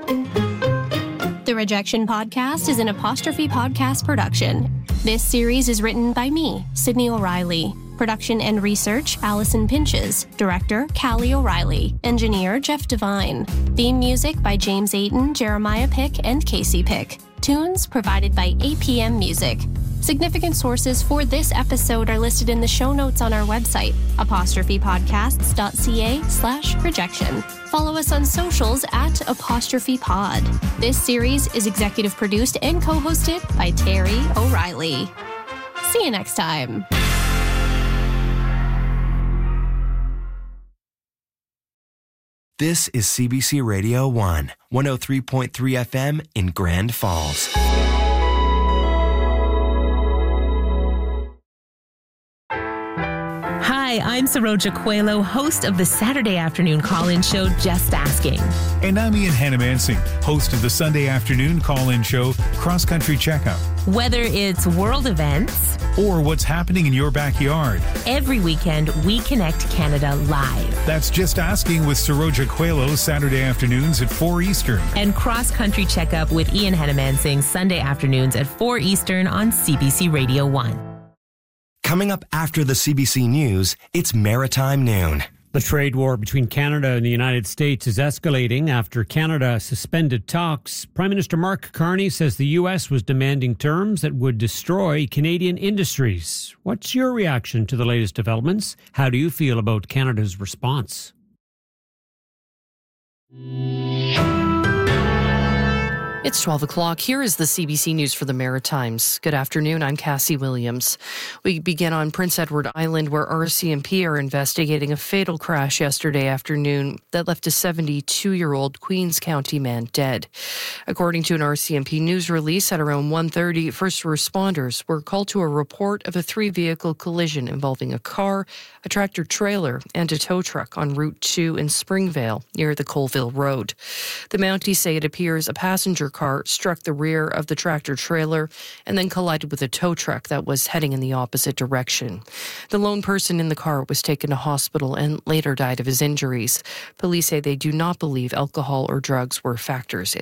The Rejection Podcast is an Apostrophe Podcast production. This series is written by me, Sydney O'Reilly. Production and research, Allison Pinches. Director, Callie O'Reilly. Engineer, Jeff Devine. Theme music by James Ayton, Jeremiah Pick, and Casey Pick. Tunes provided by APM Music. Significant sources for this episode are listed in the show notes on our website, apostrophepodcasts.ca/rejection. Follow us on socials at @apostrophepod. This series is executive produced and co-hosted by Terry O'Reilly. See you next time. This is CBC Radio 1, 103.3 FM in Grand Falls. Hi, I'm Saroja Coelho, host of the Saturday afternoon call-in show, Just Asking. And I'm Ian Hannamansing, host of the Sunday afternoon call-in show, Cross Country Checkup. Whether it's world events or what's happening in your backyard, every weekend we connect Canada live. That's Just Asking with Saroja Coelho, Saturday afternoons at 4 Eastern. And Cross Country Checkup with Ian Hannamansing, Sunday afternoons at 4 Eastern on CBC Radio 1. Coming up after the CBC News, it's Maritime Noon. The trade war between Canada and the United States is escalating after Canada suspended talks. Prime Minister Mark Carney says the U.S. was demanding terms that would destroy Canadian industries. What's your reaction to the latest developments? How do you feel about Canada's response? It's 12 o'clock. Here is the CBC News for the Maritimes. Good afternoon. I'm Cassie Williams. We begin on Prince Edward Island, where RCMP are investigating a fatal crash yesterday afternoon that left a 72-year-old Queens County man dead. According to an RCMP news release, at around 1:30, first responders were called to a report of a 3-vehicle collision involving a car, a tractor-trailer, and a tow truck on Route 2 in Springvale, near the Colville Road. The Mounties say it appears a passenger car struck the rear of the tractor-trailer and then collided with a tow truck that was heading in the opposite direction. The lone person in the car was taken to hospital and later died of his injuries. Police say they do not believe alcohol or drugs were factors